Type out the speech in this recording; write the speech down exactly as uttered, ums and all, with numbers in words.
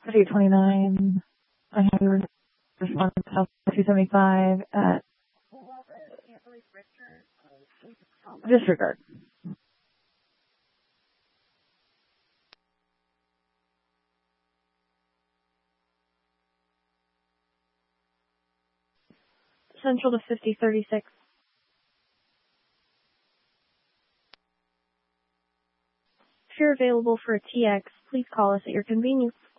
fifty-eight twenty-nine. I have your response of two seventy-five at disregard. Central to fifty thirty-six. If you're available for a T X, please call us at your convenience.